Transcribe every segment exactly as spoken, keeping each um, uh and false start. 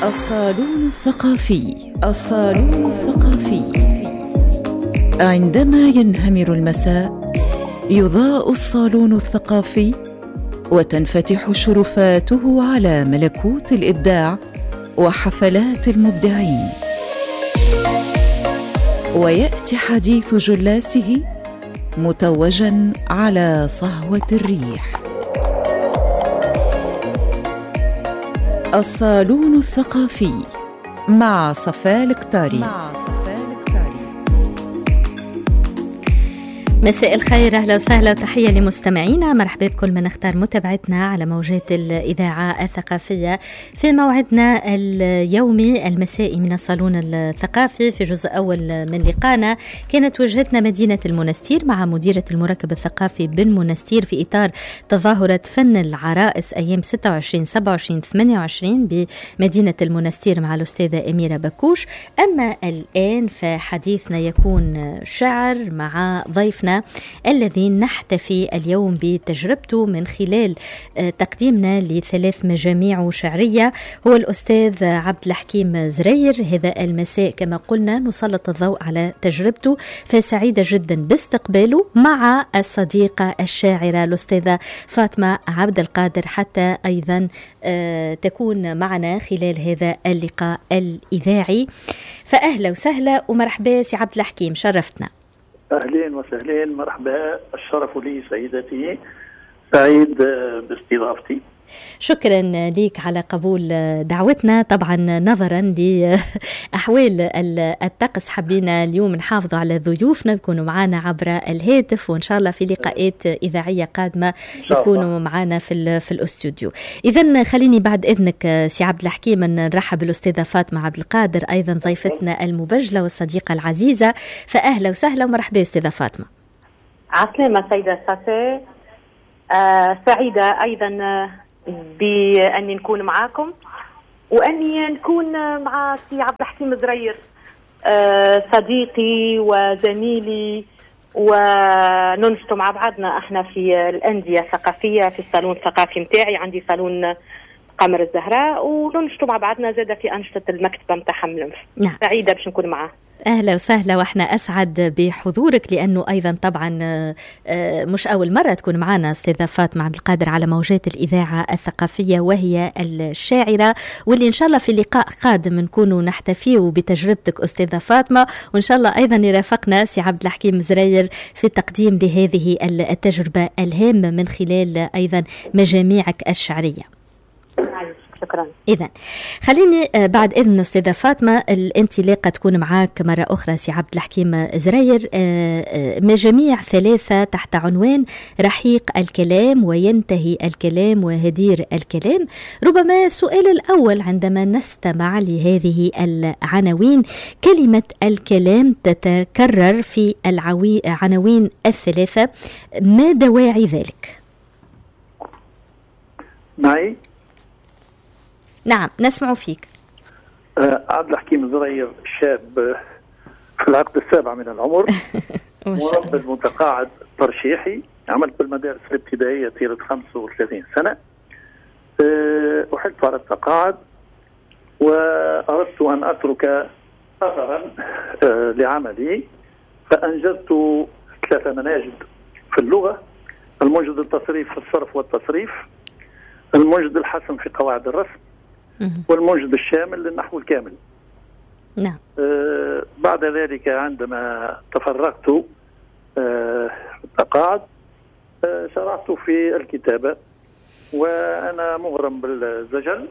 الصالون الثقافي. الصالون الثقافي. عندما ينهمر المساء يضاء الصالون الثقافي وتنفتح شرفاته على ملكوت الإبداع وحفلات المبدعين، ويأتي حديث جلاسه متوجا على صهوة الريح. الصالون الثقافي مع صفاء الكتاري. مساء الخير، أهلا وسهلا وتحية لمستمعينا. مرحبا بكل من اختار متابعتنا على موجات الإذاعة الثقافية في موعدنا اليومي المسائي من الصالون الثقافي. في جزء أول من لقانا كانت وجهتنا مدينة المنستير مع مديرة المركب الثقافي بالمنستير في إطار تظاهرة فن العرائس أيام ستة وعشرين سبعة وعشرين ثمانية وعشرين بمدينة المنستير مع الأستاذة أميرة بكوش. أما الآن فحديثنا يكون شعر مع ضيفنا الذي نحتفي اليوم بتجربته من خلال تقديمنا لثلاث مجاميع شعرية. هو الأستاذ عبد الحكيم زرير. هذا المساء كما قلنا نسلط الضوء على تجربته، فسعيدة جدا باستقباله مع الصديقة الشاعرة الأستاذة فاطمة عبد القادر حتى أيضا تكون معنا خلال هذا اللقاء الإذاعي. فأهلا وسهلا ومرحبا سي عبد الحكيم، شرفتنا. أهلين وسهلين، مرحبا، الشرف لي سيدتي، سعيد باستضافتي. شكرا لك على قبول دعوتنا. طبعا نظرا لأحوال الطقس حبينا اليوم نحافظ على ضيوفنا يكونوا معنا عبر الهاتف، وإن شاء الله في لقاءات إذاعية قادمة يكونوا معنا في في الأستوديو. إذن خليني بعد إذنك سي عبد الحكيم نرحب بالأستاذة فاطمة عبد القادر أيضا ضيفتنا المبجلة والصديقة العزيزة. فأهلا وسهلا ومرحبا أستاذة فاطمة. عسلامة سيدة صفاء. آه سعيدة أيضا بأني نكون معاكم وأني نكون مع سي عبد الحكيم زرير آه صديقي وزميلي، وننشط مع بعضنا احنا في الأندية الثقافية في الصالون الثقافي متاعي. عندي صالون قمر الزهراء وننشط مع بعضنا زادة في أنشطة المكتبة متاع حملنف. نعم. سعيدة باش نكون معاه. أهلا وسهلا، وإحنا أسعد بحضورك لأنه أيضا طبعا مش أول مرة تكون معنا أستاذة فاطمة عبد القادر على موجات الإذاعة الثقافية، وهي الشاعرة، واللي إن شاء الله في لقاء قادم نكونوا نحتفيه بتجربتك أستاذة فاطمة، وإن شاء الله أيضا يرافقنا سي عبد الحكيم زرير في التقديم لهذه التجربة الهامة من خلال أيضا مجاميعك الشعرية. شكرا. إذن خليني بعد إذن أستاذة فاطمة الانطلاقة تكون معاك مرة أخرى سي عبد الحكيم زرير. مجاميع ثلاثة تحت عنوان رحيق الكلام وينتهي الكلام وهدير الكلام. ربما السؤال الأول عندما نستمع لهذه العناوين، كلمة الكلام تتكرر في العناوين الثلاثة، ما دواعي ذلك؟ معي؟ نعم نسمع فيك. آه عبد الحكيم زرير، شاب في العقد السابع من العمر، مربى متقاعد ترشيحي، عملت بالمدارس الابتدائية طيلة خمسة وثلاثين سنة. آه أحلت على التقاعد وأردت أن أترك أثرا آه لعملي، فأنجزت ثلاثة مناجد في اللغة: المنجد التصريف في الصرف والتصريف، المنجد الحسن في قواعد الرسم، والمنجد الشامل للنحو الكامل. نعم. آه بعد ذلك عندما تفرغت آه التقاعد آه شرعت في الكتابة، وأنا مغرم بالزجل،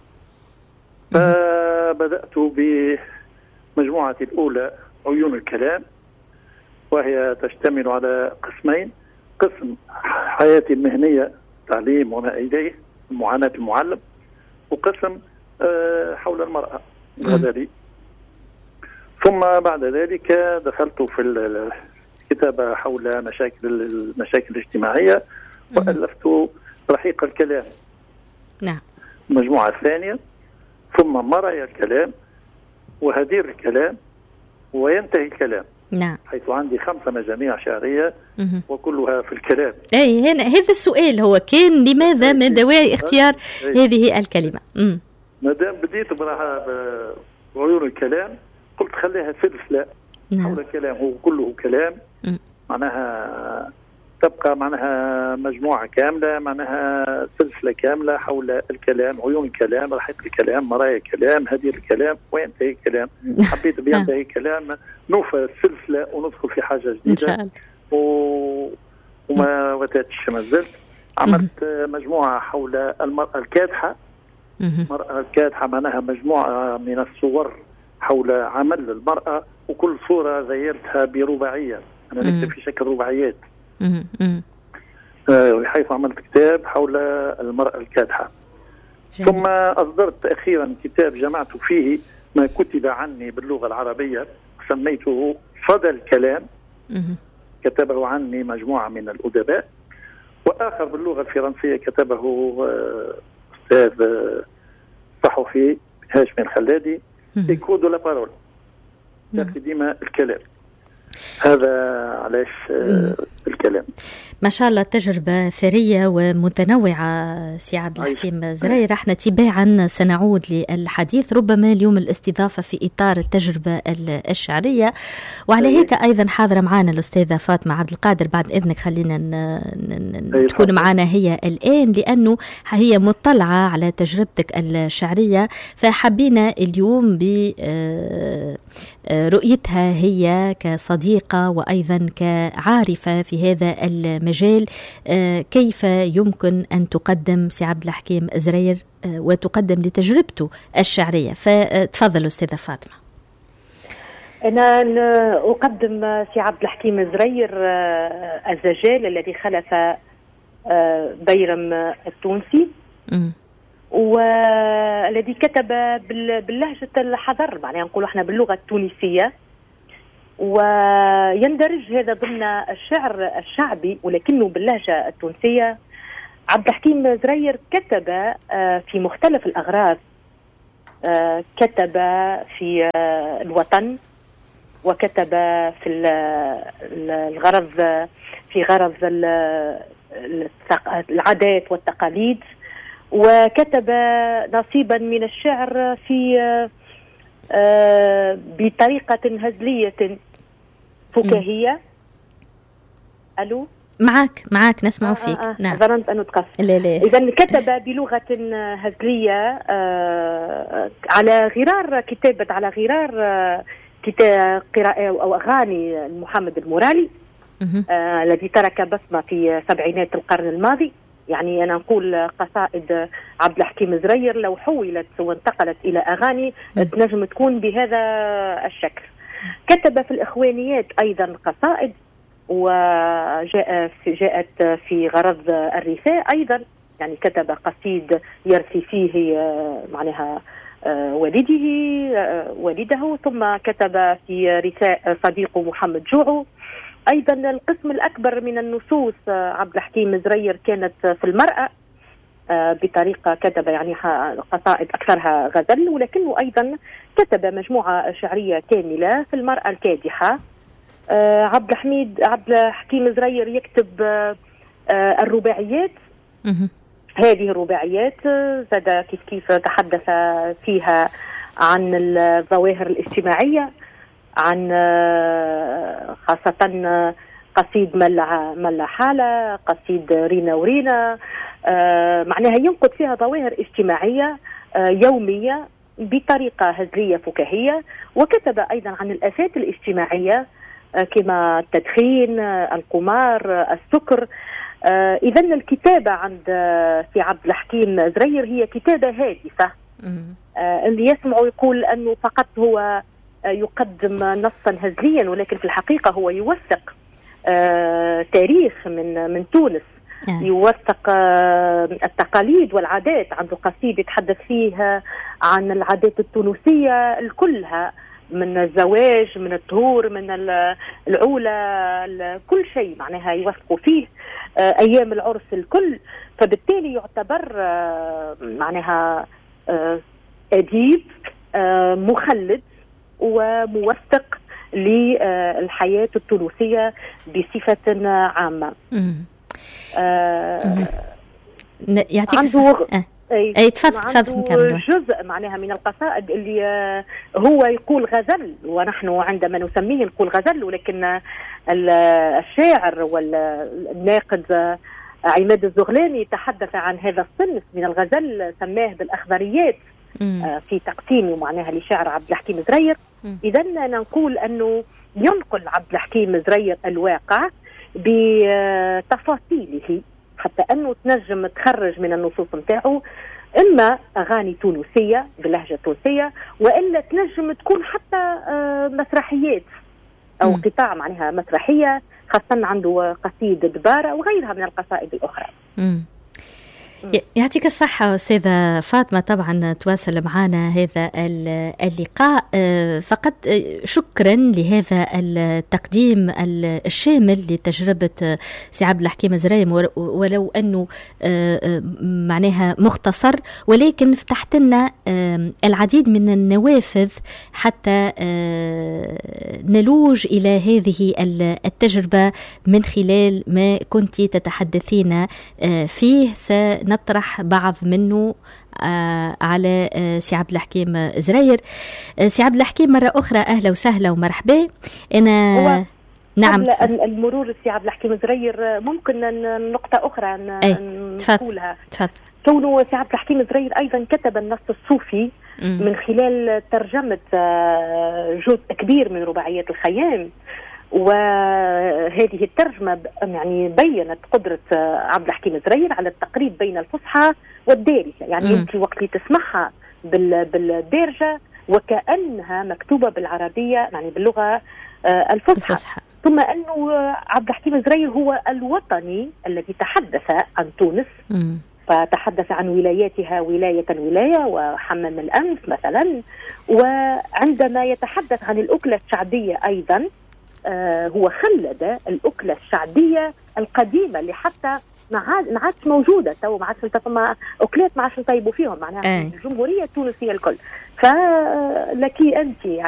فبدأت بمجموعتي الأولى عيون الكلام، وهي تشتمل على قسمين: قسم حياتي المهنية، تعليم وما إليه، معاناة المعلم، وقسم حول المرأة الغزالي. ثم بعد ذلك دخلت في الكتابة حول مشاكل المشاكل الاجتماعية، وألفت رحيق الكلام. نعم. المجموعة الثانية، ثم مرأي الكلام، وهدير الكلام، وينتهي الكلام. نعم. حيث عندي خمسة مجاميع شعرية وكلها في الكلام. أي هنا هذا السؤال هو كان لماذا، ما دواعي اختيار هذه الكلمة؟ مم. ما دام بديت براها بعيون الكلام قلت خليها سلسله حول الكلام، هو كله كلام م. معناها تبقى معناها مجموعه كامله، معناها سلسله كامله حول الكلام، عيون الكلام، رحيق الكلام، مرايا الكلام، هدير الكلام، وينتهي الكلام. حبيت بينتهي الكلام نوفى السلسله وندخل في حاجه جديده ان شاء الله. و... وما وتاتش ما زلت عملت مجموعه حول المراه الكادحه. المراه الكادحه معناها مجموعه من الصور حول عمل المراه، وكل صوره زيرتها برباعيه، انا نكتب في شكل رباعيات. آه حيث عملت كتاب حول المراه الكادحه. جميل. ثم اصدرت اخيرا كتاب جمعت فيه ما كتب عني باللغه العربيه، سميته صدى الكلام. مم. كتبه عني مجموعه من الادباء، واخر باللغه الفرنسيه كتبه استاذ صحفي هاشم الخلادي، إيكو دو لا بارول، ديما الكلام. هذا علاش الكلام. ما شاء الله تجربة ثرية ومتنوعة سي عبد الحكيم زرير. احنا تباعا سنعود للحديث ربما اليوم الاستضافة في إطار التجربة الشعرية، وعلى هيك أيضا حاضرة معنا الأستاذة فاطمة عبد القادر. بعد إذنك خلينا ن... تكون معنا هي الآن، لأنه هي مطلعة على تجربتك الشعرية، فحبينا اليوم برؤيتها هي كصديقة وأيضا كعارفة في هذا المجال كيف يمكن أن تقدم سي عبد الحكيم زرير وتقدم لتجربته الشعرية. فتفضل أستاذة فاطمة. أنا أقدم سي عبد الحكيم زرير الزجال الذي خلف بيرم التونسي، م. والذي كتب باللهجة الحضر، معناها نقول احنا باللغة التونسية، ويندرج هذا ضمن الشعر الشعبي ولكنه باللهجة التونسية. عبد الحكيم زرير كتب في مختلف الأغراض، كتب في الوطن، وكتب في الغرض في غرض العادات والتقاليد، وكتب نصيبا من الشعر في بطريقة هزلية فكاهية. ألو معك معك نسمع فيك. آه آه نعم. ظننت أنه تقص. إذن كتب بلغة هزلية آه على غرار كتابة على غرار آه كتاب قراءة أو أغاني محمد المورالي آه الذي ترك بصمة في سبعينات القرن الماضي. يعني أنا نقول قصائد عبد الحكيم زرير لو حولت وانتقلت إلى أغاني تنجم تكون بهذا الشكل. كتب في الإخوانيات أيضا قصائد، وجاء في جاءت في غرض الرثاء أيضا، يعني كتب قصيد يرثي فيه معناها والده والده ثم كتب في رثاء صديقه محمد جوعو. أيضا القسم الأكبر من النصوص عبد الحكيم زرير كانت في المرأة بطريقة كتب يعني قصائد أكثرها غزل، ولكنه أيضا كتب مجموعة شعرية كاملة في المرأة الكادحة. عبد الحميد عبد الحكيم زرير يكتب الرباعيات. هذه الرباعيات زاد كيف كيف تحدث فيها عن الظواهر الاجتماعية، عن خاصة قصيد ملا ملا حالة، قصيد رينا ورينا، معناها ينقد فيها ظواهر اجتماعية يومية بطريقة هزلية فكاهية. وكتب أيضا عن الآفات الاجتماعية كما التدخين، القمار، السكر. إذن الكتابة عند في عبد الحكيم زرير هي كتابة هادفة. اللي يسمع يقول أنه فقط هو يقدم نصا هزليا، ولكن في الحقيقة هو يوثق تاريخ من من تونس، يوثق التقاليد والعادات. عنده قصيدة يتحدث فيها عن العادات التونسية كلها، من الزواج، من الطهور، من العولة، كل شيء معناها يوثقوا فيه، أيام العرس الكل. فبالتالي يعتبر معناها أديب مخلد وموثق للحياة التونسية بصفة عامة. يعطيك عنده اي, أي تفضل تفضل نكمل. جزء معناها من القصائد اللي هو يقول غزل، ونحن عندما نسميه نقول غزل، ولكن الشاعر والناقد عماد الزغلاني تحدث عن هذا الصنف من الغزل، سماه بالأخضريات في تقسيمه معناها لشعر عبد الحكيم زرير. إذا نقول أنه ينقل عبد الحكيم زرير الواقع بتفاصيله، حتى أنه تنجم تخرج من النصوص متاعه إما أغاني تونسية باللهجة التونسية، وإلا تنجم تكون حتى مسرحيات أو م. قطاع معناها مسرحية، خاصة عنده قصيدة دبارة وغيرها من القصائد الأخرى. م. يعطيك الصحة أستاذة فاطمة، طبعا تواصل معنا هذا اللقاء، فقط شكرا لهذا التقديم الشامل لتجربة سي عبد الحكيم زرير، ولو أنه معناها مختصر، ولكن فتحت لنا العديد من النوافذ حتى نلوج إلى هذه التجربة من خلال ما كنت تتحدثين فيه. سن نطرح بعض منه آه على آه سي عبد الحكيم زرير. آه سي عبد الحكيم مرة أخرى أهلا وسهلا ومرحبا. أنا نعم قبل المرور سي عبد الحكيم زرير ممكن نقطة أخرى نقولها. كونه سي عبد الحكيم زرير أيضا كتب النص الصوفي م. من خلال ترجمة آه جزء كبير من رباعيات الخيام، وهذه الترجمة يعني بيّنت قدرة عبد الحكيم زرير على التقريب بين الفصحى والدارجة. يعني أنت وقت تسمعها بالدارجة وكأنها مكتوبة بالعربية، يعني باللغة الفصحى. الفصحى. ثم أنه عبد الحكيم زرير هو الوطني الذي تحدث عن تونس، م. فتحدث عن ولاياتها ولاية ولاية وحمام الأنف مثلا. وعندما يتحدث عن الأكلة الشعبية أيضا آه هو خلد الأكلة الشعبية القديمة اللي حتى ما عادش موجودة تو، ما عادش فما أكلات ما عادش نطيبوا فيهم، معناها الجمهورية التونسية الكل. فلكي أنت